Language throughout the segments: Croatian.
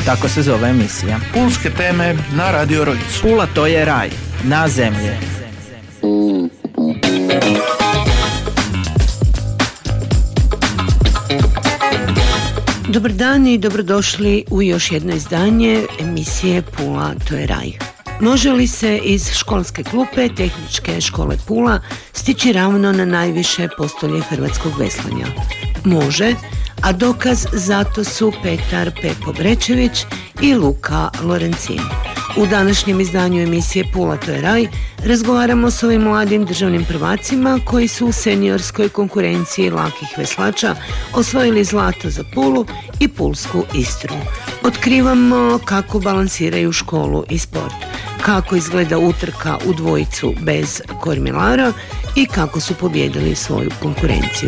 tako se zove emisija. Pulske teme na Radio Rojicu. Pula to je raj, na zemlji. Dobar dan i dobrodošli u još jedno izdanje emisije Pula to je raj. Može li se iz školske klupe Tehničke škole Pula stići ravno na najviše postolje hrvatskog veslanja? Može, a dokaz zato su Petar Pepo Brečević i Luka Lorencin. U današnjem izdanju emisije Pula to je raj razgovaramo s ovim mladim državnim prvacima koji su u seniorskoj konkurenciji lakih veslača osvojili zlato za Pulu i pulsku Istru. Otkrivamo kako balansiraju školu i sport, kako izgleda utrka u dvojicu bez kormilara i kako su pobijedili svoju konkurenciju.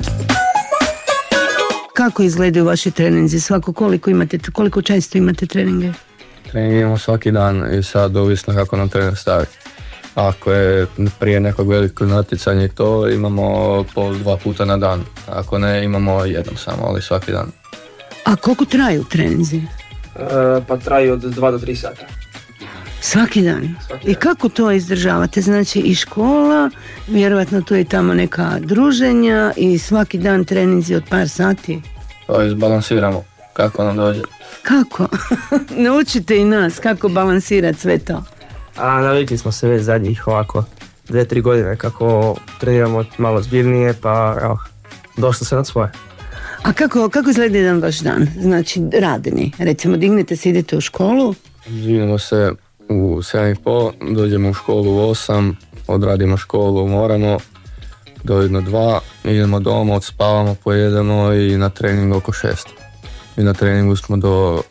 Kako izgledaju vaši treninzi? Koliko često imate treninge? Trening imamo svaki dan i sad ovisno kako nam trener stavi. Ako je prije nekog velikog natjecanja i to imamo po 2 puta na dan. Ako ne, imamo jednom samo, ali svaki dan. A koliko traju treninzi? Pa traju od 2 do 3 sata. Svaki dan? I kako to izdržavate? Znači i škola, vjerojatno tu je tamo neka druženja i svaki dan treninzi od par sati? To izbalansiramo kako nam dođe. Kako? Naučite i nas kako balansirati sve to. A navikli smo se već zadnjih ovako 2-3 godine kako treniramo malo zbirnije, pa evo, došlo se na svoje. A kako izgleda jedan vaš dan? Znači radni, recimo dignete se, idete u školu? Dignemo se u 7:30, dođemo u školu u 8, odradimo školu, moramo, dojedno 2, idemo doma, odspavamo, pojedemo i na trening oko 6. I na treningu smo do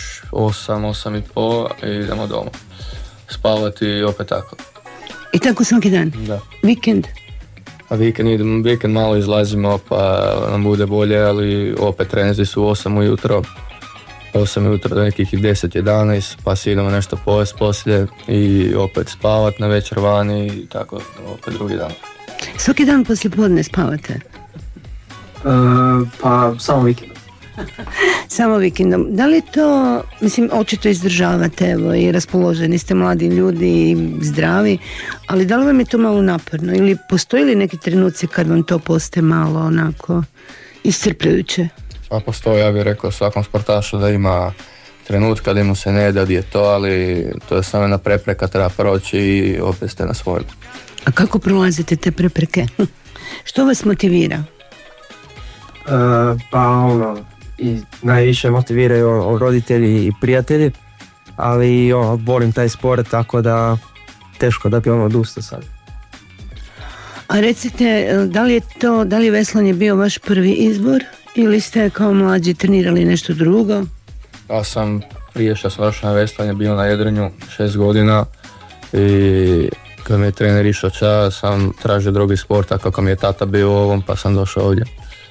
8:30 i idemo doma. Spavati i opet tako. I tako svaki dan? Da. Vikend? A vikend malo izlazimo pa nam bude bolje, ali opet treninzi su 8 ujutro do nekih 10-11, pa si idemo nešto pojest poslije i opet spavat na večer vani i tako opet drugi dan. Svaki dan poslije podne spavate? Pa samo vikendom. Samo vikendom. Da li to, očito izdržavate, evo, i raspoloženi ste mladi ljudi i zdravi, ali da li vam je to malo naporno ili postoji li neki trenuci kad vam to postaje malo onako iscrpljujuće? Pa postoji, ja bih rekao svakom sportašu da ima trenut kada mu se ne da je to, ali to je samo jedna prepreka, treba proći i opet ste na svojem. A kako prolazite te prepreke? Što vas motivira? Pa i najviše motiviraju roditelji i prijatelji, ali volim taj sport, tako da teško da bi odustao sad. A recite, da li je veslanje bio vaš prvi izbor ili ste kao mlađi trenirali nešto drugo? Ja sam prije što sam došao na veslanje bio na jedrenju 6 godina i kad mi je trener išao čas sam tražio drugi sport, a kako mi je tata bio u ovom pa sam došao ovdje.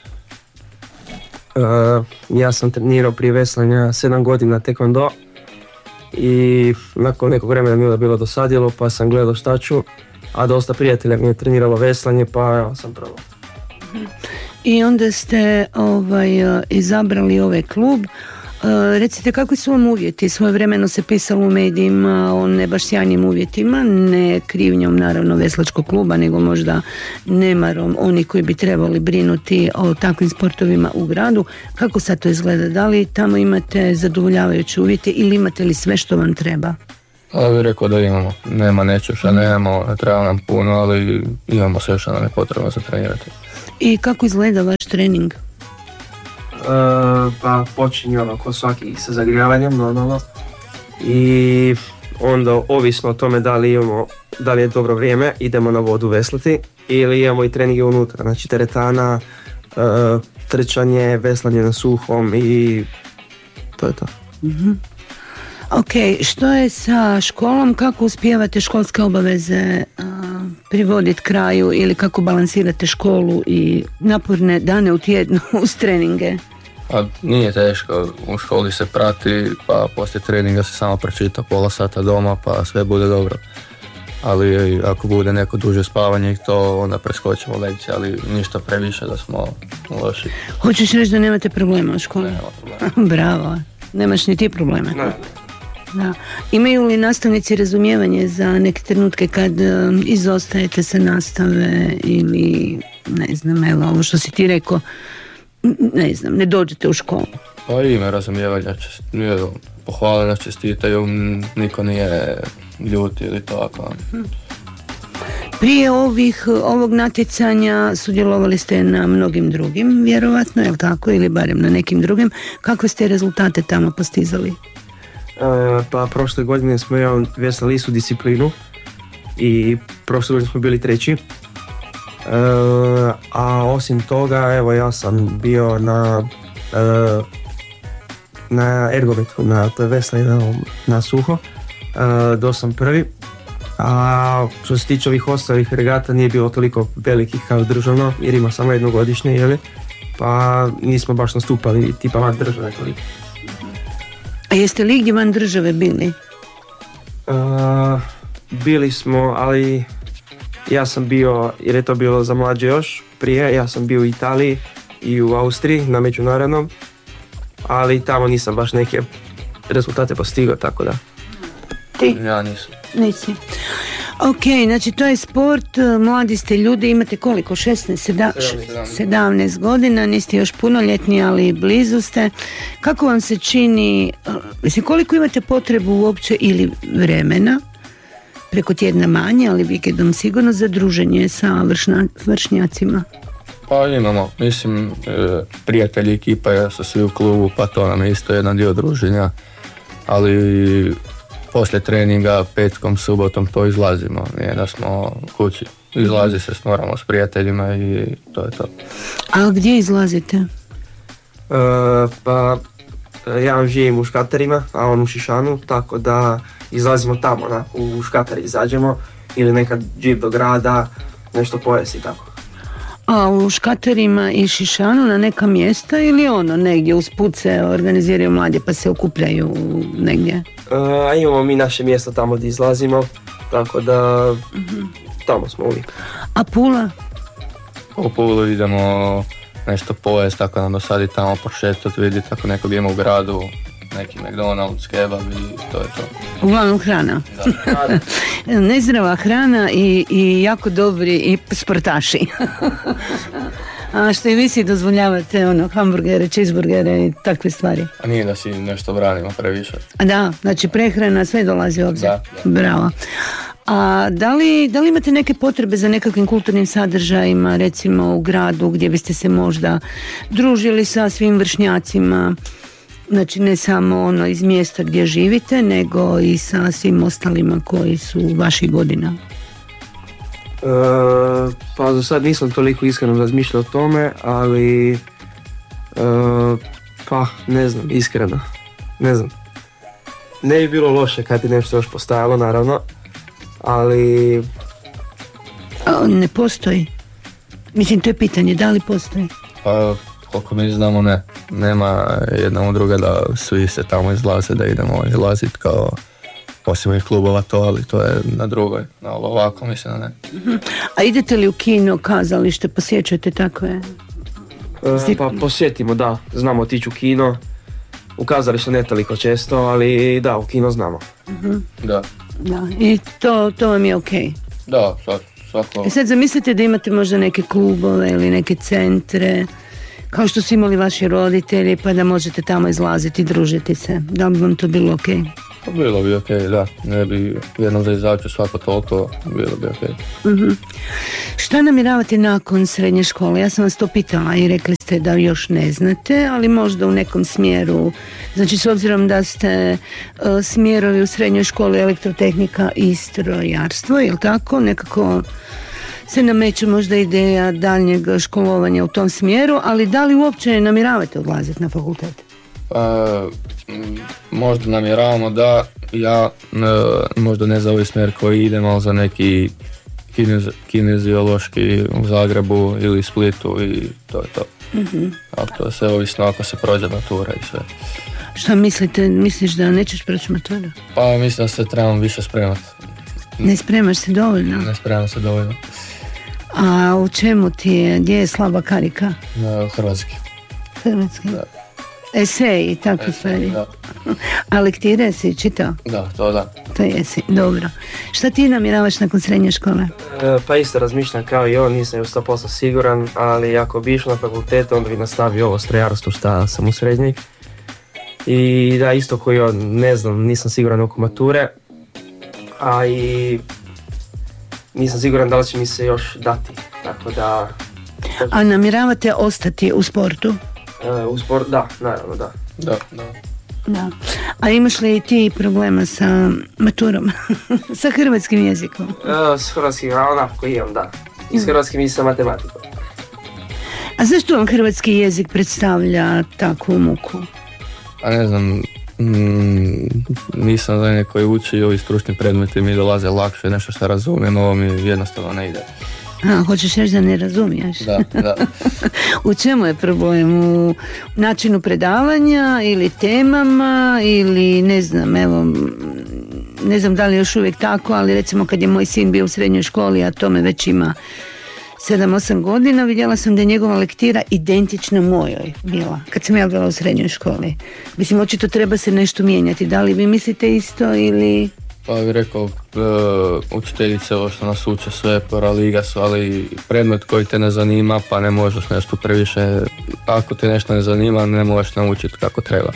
Ja sam trenirao prije veslanja 7 godina taekwondo i nakon nekog vremena mi je bilo dosadilo pa sam gledao šta ću, a dosta prijatelja mi je treniralo veslanje pa ja sam probao. I onda ste izabrali ovaj klub. Recite, kakvi su vam uvjeti? Svojevremeno se pisalo u medijima o ne baš sjajnim uvjetima, ne krivnjom naravno veslačkog kluba, nego možda nemarom oni koji bi trebali brinuti o takvim sportovima u gradu. Kako sad to izgleda? Da li tamo imate zadovoljavajuće uvjete ili imate li sve što vam treba? Ja bih rekao da imamo. Nema nečega, nemamo, ne treba nam puno, ali imamo sve što nam je potrebno za trenirati. I kako izgleda vaš trening? Pa počinje ko svaki sa zagrijavanjem normalno i onda ovisno o tome da li je dobro vrijeme idemo na vodu veslati ili imamo i treninge unutra, znači teretana, trčanje, veslanje na suhom i to je to. Mm-hmm. Ok, što je sa školom? Kako uspijevate školske obaveze privoditi kraju ili kako balansirate školu i naporne dane u tjednu uz treninge? Pa nije teško, u školi se prati, pa poslije treninga se samo pročita pola sata doma, pa sve bude dobro. Ali ako bude neko duže spavanje i to, onda preskočimo lekcije, ali ništa previše da smo loši. Hoćeš reći da nemate problema u školi? Nema problema. Bravo, nemaš ni ti problema. Ne. Da. Imaju li nastavnici razumijevanje za neke trenutke kad izostajete sa nastave ili ne znam, evo ovo što si ti rekao, ne znam, ne dođete u školu? Pa ima razumijevanja, pohvale nas čestitaju, niko nije ljut ili tako. Prije ovog natjecanja sudjelovali ste na mnogim drugim, vjerovatno, je li tako, ili barem na nekim drugim. Kakve ste rezultate tamo postizali? Pa prošle godine smo veslali su disciplinu i prošle godine smo bili 3. A osim toga, evo ja sam bio na ergometu, to je veslanje na suho, do sam 1. A što se tiče ovih ostalih regata nije bilo toliko velikih kao državno, jer ima samo jednogodišnje, jeli? Pa nismo baš nastupali tipa van države toliko. A jeste li gdje van države bili? Bili smo, ali ja sam bio, jer je to bilo za mlađe još prije, ja sam bio u Italiji i u Austriji na međunarodnom, ali tamo nisam baš neke rezultate postigao, tako da. Ti? Ja nisam. Nisi. Ok, znači to je sport, mladi ste ljudi, imate koliko? 17 godina, niste još punoljetni, ali blizu ste. Kako vam se čini, mislim, koliko imate potrebu uopće ili vremena, preko tjedna manje, ali vikendom sigurno, za druženje sa vršnjacima? Pa imamo, mislim, prijatelji ekipa su svi u klubu, pa to nam je isto jedan dio druženja, ali poslije treninga, petkom, subotom to izlazimo, nije da smo kući. Izlazi se, moramo s prijateljima i to je to. A gdje izlazite? Pa ja živim u Škatarima, a on u Šišanu, tako da izlazimo tamo, u Škatari izađemo, ili nekad džip do grada, nešto pojesti tako. A u Škatarima i Šišanu na neka mjesta ili negdje usput se organiziraju mladi pa se okupljaju negdje? Imamo mi naše mjesto tamo gdje izlazimo, tako da tamo smo uvijek. A Pula? U Pulu idemo nešto pojest, tako nam dosadi tamo prošetat, vidjeti ako nekog ima u gradu, neki McDonald's, kebab i to je to. Uglavnom hrana. Nezdrava hrana i jako dobri i sportaši. A što i vi si dozvoljavate hamburgere, cheeseburgere i takve stvari? A nije da si nešto branimo previše. A da, znači prehrana sve dolazi u obzir. Da. Bravo. A da li imate neke potrebe za nekakvim kulturnim sadržajima, recimo u gradu gdje biste se možda družili sa svim vršnjacima? Znači ne samo iz mjesta gdje živite, nego i sa svim ostalima koji su vaših godina. Pa za sad nisam toliko iskreno razmišljao o tome, ali pa ne znam, iskreno, ne znam. Ne bi bilo loše kad bi nešto još postajalo, naravno, ali... Ne postoji. Mislim, to je pitanje, da li postoji? Pa koliko mi znamo ne. Nema jedna udruga da svi se tamo izlaze, da idemo izlaziti kao osim ovih klubova to, ali to je na drugoj. Ovako mislim da ne. A idete li u kino, kazalište, posjećujete takve? Pa posjetimo, da. Znamo otići u kino. U kazalište ne toliko često, ali da, u kino znamo. Da. I to vam je okej? Da, svako. Sad zamislite da imate možda neke klubove ili neke centre, kao što su imali vaši roditelji, pa da možete tamo izlaziti i družiti se. Da bi vam to bilo okej? Pa bilo bi okej, da. Ne bi jednom za izađu svako toliko, bilo bi okej. Šta namjeravate nakon srednje škole? Ja sam vas to pitala i rekli ste da još ne znate, ali možda u nekom smjeru. Znači, s obzirom da ste smjerovi u srednjoj školi elektrotehnika i strojarstvo, je li tako? Nekako se nameće možda ideja daljnjeg školovanja u tom smjeru, ali da li uopće namjeravate odlaziti na fakultet? Možda namjeravamo da, ja možda ne za ovaj smjer koji idem, ali za neki kineziološki u Zagrebu ili Splitu i to je to. Ali to je sve ovisno ako se prođe matura i sve. Šta misliš da nećeš proći maturu? Pa mislim da se trebam više spremati. Ne spremaš se dovoljno? Ne spremam se dovoljno. A u čemu ti je, gdje je slaba karika? Hrvatski. Hrvatski? Da. Esej i takve stvari. Da. A lektire si čitao? Da, to da. To jesi, dobro. Šta ti namjeravaš nakon srednje škole? Pa isto razmišljam kao i on, nisam još 100% siguran, ali ako bi išao na fakultet, onda bi nastavio ovo strojarstvo šta sam u srednjoj. I da, isto koji on, ne znam, nisam siguran oko mature, a i nisam siguran da li će mi se još dati, tako da... A namjeravate ostati u sportu? U sport, da, naravno, da. Da. A imaš li ti problema sa maturom? Sa hrvatskim jezikom? S hrvatskim, onako imam, da. I s hrvatskim i sa matematikom. A zašto vam hrvatski jezik predstavlja takvu muku? A ne znam, nisam za koji uči i ovi stručni predmeti mi dolaze lakše, nešto što razumijem, ovo mi jednostavno ne ide. A, hoćeš reći da ne razumiješ? Da. U čemu je problem? U načinu predavanja ili temama ili ne znam, evo, ne znam da li je još uvijek tako, ali recimo kad je moj sin bio u srednjoj školi, a tome već ima 7-8 godina, vidjela sam da je njegova lektira identična mojoj bila, kad sam ja bila u srednjoj školi. Mislim, očito treba se nešto mijenjati. Da li vi mislite isto ili... Pa bih rekao, učiteljice ovo što nas uče sve paraliga su, ali predmet koji te ne zanima pa ne možeš nešto previše, ako te nešto ne zanima ne možeš naučiti kako treba.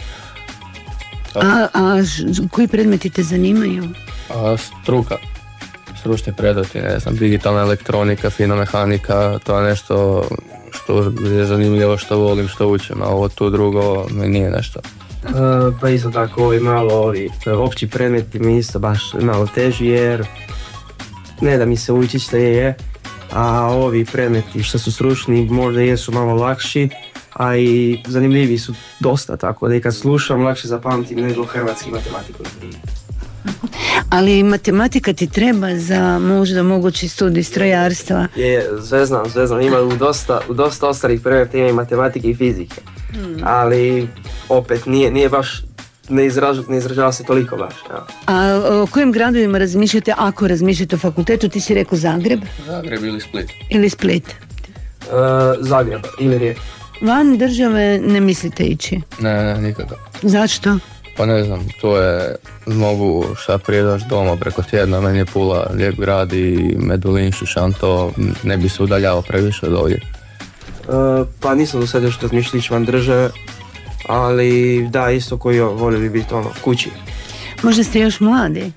A koji predmeti te zanimaju? Struka, stručni predmeti, ne znam, digitalna elektronika, fina mehanika, to je nešto što je zanimljivo, što volim, što učim, a ovo tu drugo mi nije nešto. Pa isto tako ovi opći predmeti mi isto baš malo teži jer ne da mi se uči što je, a ovi predmeti što su stručni možda jesu malo lakši, a i zanimljivi su dosta, tako da i kad slušam lakše zapamtim nego hrvatski matematiku. Ali matematika ti treba za možda mogući studij strojarstva? Sve znam, ima u dosta ostalih predmeta ima i matematike i fizike, ali opet nije baš, ne izražava se toliko baš. Ja. A o kojim gradovima razmišljate, ako razmišljate o fakultetu? Ti si rekao Zagreb? Zagreb ili Split. Ili Split? Zagreb ili Rijeka. Van države ne mislite ići? Ne, nikako. Zašto? Pa ne znam, to je, mogu šta prije doći doma preko tjedna, meni je Pula lijep grad i Medulin, Šišanto, ne bi se udaljavao previše od ovdje. Pa nisam do sada još razmišljali ići van države, ali da, isto koji volio bi biti kući. Možda ste još mladi?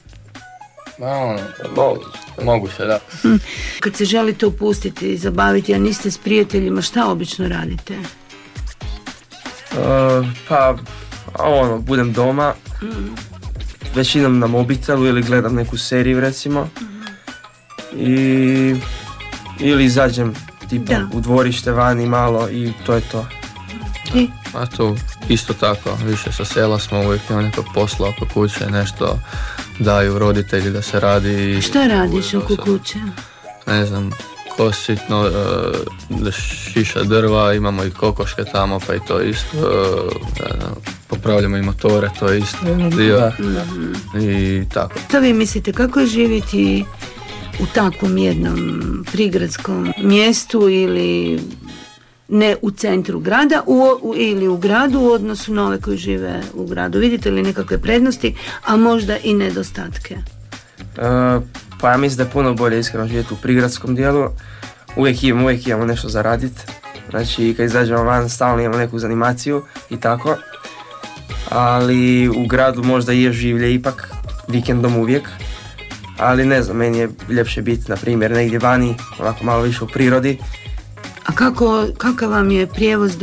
Mogu se, da. Kad se želite opustiti i zabaviti, a niste s prijateljima, šta obično radite? Budem doma, većinom na mobitelu ili gledam neku seriju recimo, ili izađem tipa u dvorište vani malo i to je to. I? A to isto tako, više sa sela smo, uvijek ima nekog posla oko kuće, nešto daju roditelji da se radi. Šta radiš oko kuće? Ne znam, kositno, šiša drva, imamo i kokoške tamo, pa i to isto, popravljamo i motore, to je isto dio. I tako. Što vi mislite, kako je živjeti u takvom jednom prigradskom mjestu ili ne u centru grada ili u gradu u odnosu na ove koji žive u gradu? Vidite li nekakve prednosti, a možda i nedostatke? Pa ja mislim da je puno bolje iskreno živjeti u prigradskom dijelu. Uvijek imamo nešto za raditi. Znači kad izađemo van stalno imamo neku zanimaciju i tako. Ali u gradu možda je življe ipak, vikendom uvijek. Ali ne znam, meni je ljepše biti na primjer negdje vani, ovako malo više u prirodi. A kakav vam je prijevoz